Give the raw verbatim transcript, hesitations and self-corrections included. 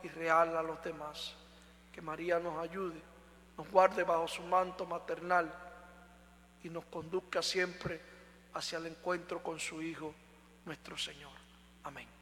y real a los demás. Que María nos ayude, nos guarde bajo su manto maternal y nos conduzca siempre hacia el encuentro con su Hijo, nuestro Señor. Amén.